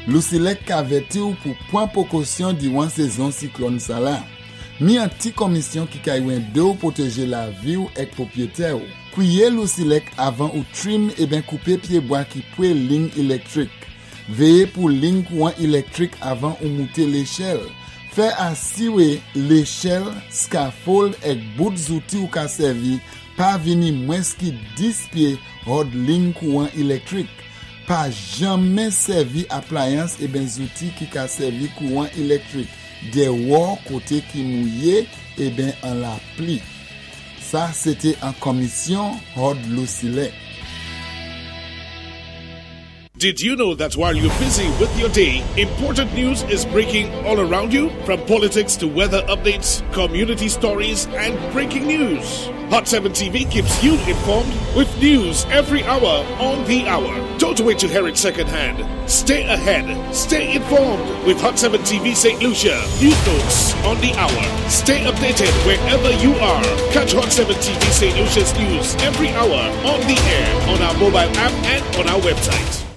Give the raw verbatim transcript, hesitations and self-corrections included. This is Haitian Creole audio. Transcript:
Lucilec averti ou pour prendre précaution durant saison cyclone ça là. Mi un petit commission qui kaywen de ou protéger la vie ou ek propriétaire ou. Kouye Lucilec avant ou trim et ben couper pied bois qui pou ligne électrique. Veillez pour ligne courant électrique avant ou monter l'échelle. Fait assurer l'échelle, scaffold et bout d'outils ou ka servi pas vini moins qui dix pieds hors ligne courant électrique. Pas jamais servi appliance et ben outils qui ka servi courant électrique. Des war côté qui mouillé et ben en la pli. Ça c'était en commission hors Lucilec. Did you know that while you're busy with your day, important news is breaking all around you? From politics to weather updates, community stories, and breaking news. Hot seven T V keeps you informed with news every hour on the hour. Don't wait to hear it secondhand. Stay ahead. Stay informed with Hot seven T V Saint Lucia. News notes on the hour. Stay updated wherever you are. Catch Hot seven T V Saint Lucia's news every hour on the air, on our mobile app, and on our website.